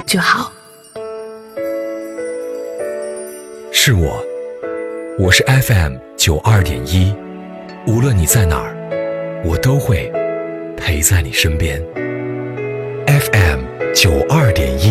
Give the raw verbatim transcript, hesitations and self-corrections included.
就好。 是我，我是 F M 九二点一，无论你在哪儿，我都会陪在你身边。F M 九二点一。